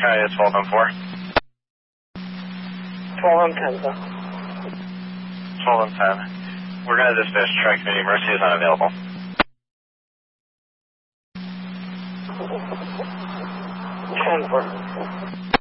County is 12 and 4. 12 and 10, sir. 12 and 10. We're going to dispatch Tri-Community. Mercy is unavailable. 10-4.